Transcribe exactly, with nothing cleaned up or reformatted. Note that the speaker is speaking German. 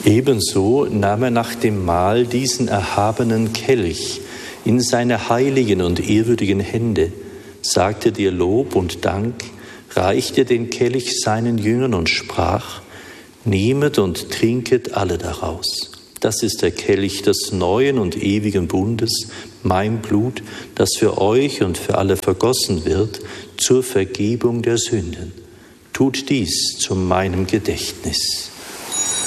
Ebenso nahm er nach dem Mahl diesen erhabenen Kelch in seine heiligen und ehrwürdigen Hände, sagte dir Lob und Dank, reichte den Kelch seinen Jüngern und sprach: Nehmet und trinket alle daraus. Das ist der Kelch des neuen und ewigen Bundes, mein Blut, das für euch und für alle vergossen wird, zur Vergebung der Sünden. Tut dies zu meinem Gedächtnis.